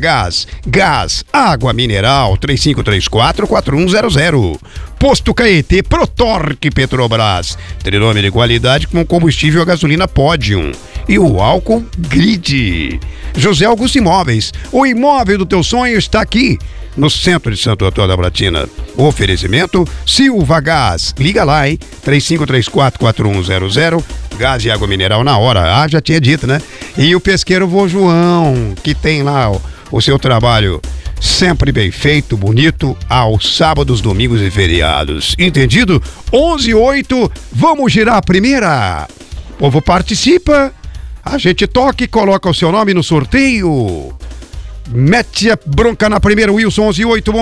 Vagás, gás, água mineral, 3534-4100. Posto Caetê, Protorque Petrobras, trinômio de qualidade com combustível a gasolina Podium. E o álcool Grid. José Augusto Imóveis, o imóvel do teu sonho está aqui, no centro de Santo Antônio da Platina. Oferecimento Silva Gás. Liga lá, hein? 3534-4100. Gás e água mineral na hora. Ah, já tinha dito, né? E o pesqueiro Vô João, que tem lá o seu trabalho sempre bem feito, bonito, aos sábados, domingos e feriados. Entendido? 11:08. Vamos girar a primeira. O povo participa. A gente toca e coloca o seu nome no sorteio. Mete a bronca na primeira, Wilson. 11:08. Bom